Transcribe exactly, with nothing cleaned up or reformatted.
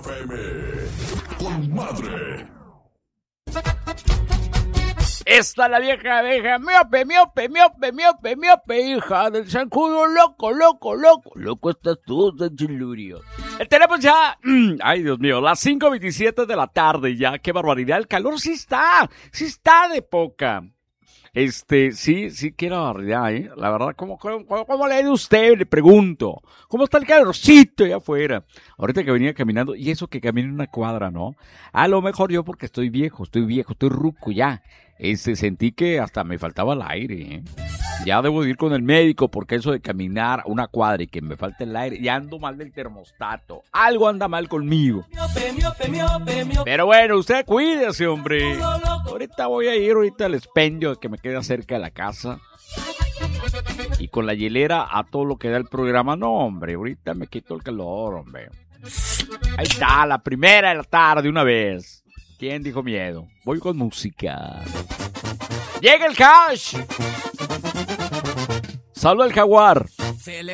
F M. Con madre. Esta la vieja abeja, miope, miope, miope, miope, miope, hija del zancudo, loco, loco, loco. Loco estás tú, San Chilurio. Tenemos ya, ay Dios mío, las cinco veintisiete de la tarde ya, qué barbaridad, el calor sí está, sí está de poca. Este, sí, sí, qué barbaridad, ¿eh? La verdad, ¿cómo, cómo, cómo le ha ido usted? Le pregunto. ¿Cómo está el calorcito allá afuera? Ahorita que venía caminando, y eso que camino una cuadra, ¿no? A lo mejor yo porque estoy viejo, estoy viejo, estoy ruco ya. Este, sentí que hasta me faltaba el aire, ¿eh? Ya debo ir con el médico porque eso de caminar una cuadra y que me falte el aire, ya ando mal del termostato. Algo anda mal conmigo. Pero bueno, usted cuídese, hombre. Ahorita voy a ir ahorita al expendio que me queda cerca de la casa. Y con la hielera a todo lo que da el programa. No, hombre, ahorita me quito el calor, hombre. Ahí está, la primera de la tarde, una vez. ¿Quién dijo miedo? Voy con música. ¡Llega el cash! Salud al jaguar.